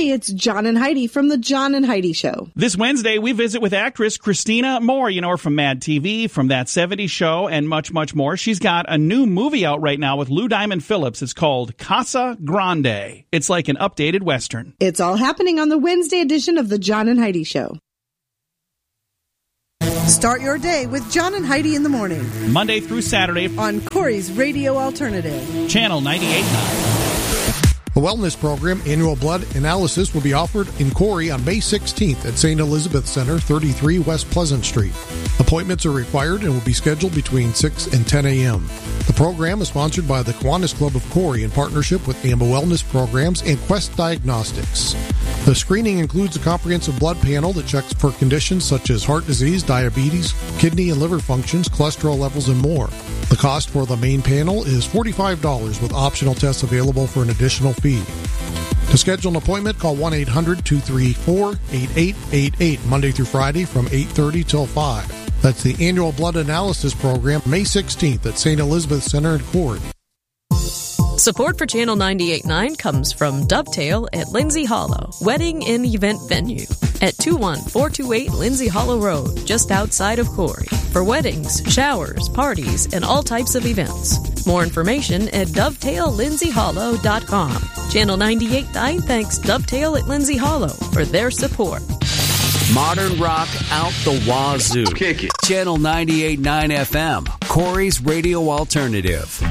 it's John and Heidi from The John and Heidi Show. This Wednesday, we visit with actress Christina Moore. You know her from Mad TV, from That 70s Show, and much, much more. She's got a new movie out right now with Lou Diamond Phillips. It's called Casa Grande. It's like an updated Western. It's all happening on the Wednesday edition of The John and Heidi Show. Start your day with John and Heidi in the morning. Monday through Saturday on Corey's Radio Alternative. Channel 98.9. A wellness program, annual blood analysis, will be offered in Corey on May 16th at St. Elizabeth Center, 33 West Pleasant Street. Appointments are required and will be scheduled between 6 and 10 a.m. The program is sponsored by the Kiwanis Club of Corey in partnership with AMBA Wellness Programs and Quest Diagnostics. The screening includes a comprehensive blood panel that checks for conditions such as heart disease, diabetes, kidney and liver functions, cholesterol levels, and more. The cost for the main panel is $45 with optional tests available for an additional fee. To schedule an appointment, call 1-800-234-8888 Monday through Friday from 8:30 till 5. That's the annual blood analysis program, May 16th at St. Elizabeth Center in Corey. Support for Channel 98.9 comes from Dovetail at Lindsay Hollow, wedding and event venue at 21428 Lindsay Hollow Road, just outside of Corey, for weddings, showers, parties, and all types of events. More information at dovetaillindsayhollow.com. Channel 98.9 thanks Dovetail at Lindsay Hollow for their support. Modern rock out the wazoo. Kick it. Channel 98.9 FM, Corey's Radio Alternative.